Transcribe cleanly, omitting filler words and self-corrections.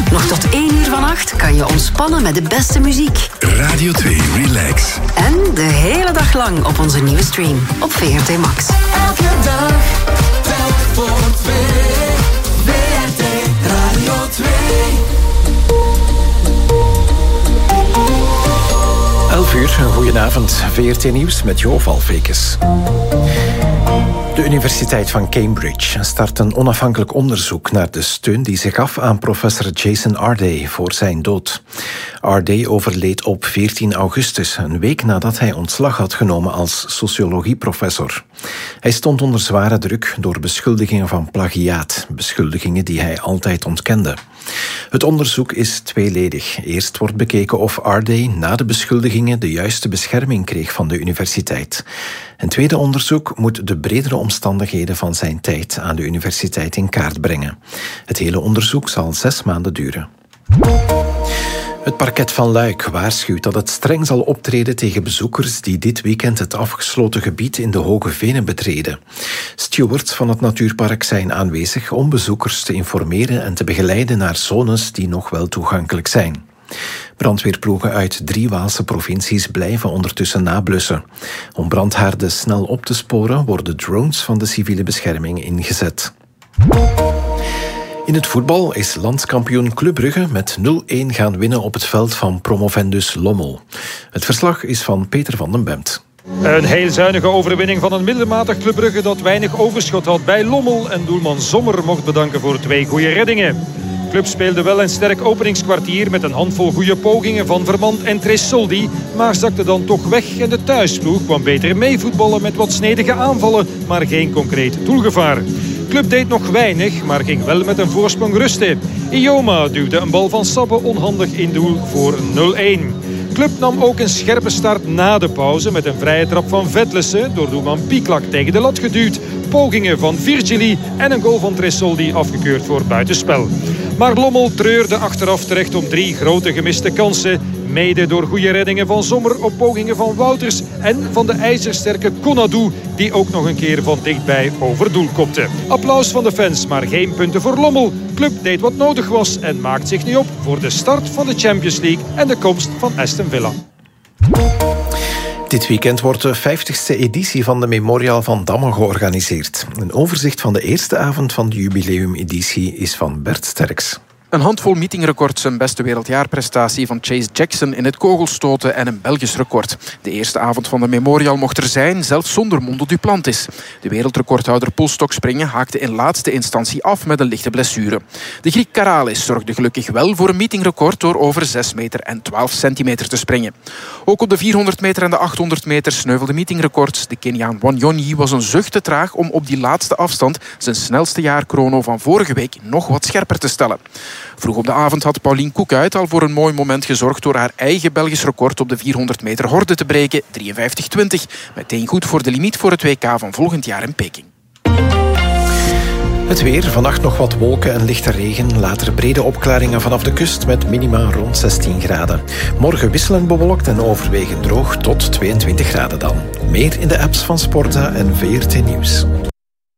Nog tot 1 uur vannacht kan je ontspannen met de beste muziek. Radio 2 Relax. En de hele dag lang op onze nieuwe stream op VRT Max. Elke dag, telk voor 2. VRT Radio 2. 11 uur, een goedenavond. VRT Nieuws met Jo Valvekes. De Universiteit van Cambridge start een onafhankelijk onderzoek naar de steun die zich gaf aan professor Jason Arday voor zijn dood. Arday overleed op 14 augustus, een week nadat hij ontslag had genomen als sociologieprofessor. Hij stond onder zware druk door beschuldigingen van plagiaat, beschuldigingen die hij altijd ontkende. Het onderzoek is tweeledig. Eerst wordt bekeken of Arday na de beschuldigingen de juiste bescherming kreeg van de universiteit. Een tweede onderzoek moet de bredere omstandigheden van zijn tijd aan de universiteit in kaart brengen. Het hele onderzoek zal 6 maanden duren. Het parket van Luik waarschuwt dat het streng zal optreden tegen bezoekers die dit weekend het afgesloten gebied in de Hoge Venen betreden. Stewards van het natuurpark zijn aanwezig om bezoekers te informeren en te begeleiden naar zones die nog wel toegankelijk zijn. Brandweerploegen uit 3 Waalse provincies blijven ondertussen nablussen. Om brandhaarden snel op te sporen worden drones van de civiele bescherming ingezet. In het voetbal is landskampioen Club Brugge met 0-1 gaan winnen op het veld van promovendus Lommel. Het verslag is van Peter van den Bemt. Een heel zuinige overwinning van een middelmatig Club Brugge dat weinig overschot had bij Lommel. En doelman Sommer mocht bedanken voor 2 goede reddingen. De club speelde wel een sterk openingskwartier met een handvol goede pogingen van Vermand en Tresoldi, maar zakte dan toch weg en de thuisploeg kwam beter meevoetballen met wat snedige aanvallen, maar geen concreet doelgevaar. De club deed nog weinig, maar ging wel met een voorsprong rusten. Ioma duwde een bal van Sabbe onhandig in doel voor 0-1. De club nam ook een scherpe start na de pauze met een vrije trap van Vetlessen, door doelman Pieklak tegen de lat geduwd, pogingen van Virgili en een goal van Tresoldi afgekeurd voor buitenspel. Maar Lommel treurde achteraf terecht om 3 grote gemiste kansen, mede door goede reddingen van Sommer op pogingen van Wouters en van de ijzersterke Konadou, die ook nog een keer van dichtbij over doel kopte. Applaus van de fans, maar geen punten voor Lommel. De club deed wat nodig was en maakt zich nu op voor de start van de Champions League en de komst van Aston Villa. Dit weekend wordt de 50ste editie van de Memorial van Damme georganiseerd. Een overzicht van de eerste avond van de jubileumeditie is van Bert Sterks. Een handvol meetingrecords, een beste wereldjaarprestatie van Chase Jackson in het kogelstoten en een Belgisch record. De eerste avond van de Memorial mocht er zijn, zelfs zonder Mondo Duplantis. De wereldrecordhouder polstokspringen haakte in laatste instantie af met een lichte blessure. De Griek Karalis zorgde gelukkig wel voor een meetingrecord door over 6 meter en 12 centimeter te springen. Ook op de 400 meter en de 800 meter sneuvelde meetingrecords. De Keniaan Wanyonyi was een zucht te traag om op die laatste afstand zijn snelste jaarchrono van vorige week nog wat scherper te stellen. Vroeg op de avond had Pauline Koekuit al voor een mooi moment gezorgd door haar eigen Belgisch record op de 400 meter horde te breken, 53,20. Meteen goed voor de limiet voor het WK van volgend jaar in Peking. Het weer, vannacht nog wat wolken en lichte regen. Later brede opklaringen vanaf de kust met minima rond 16 graden. Morgen wisselend bewolkt en overwegend droog tot 22 graden dan. Meer in de apps van Sporta en VRT Nieuws.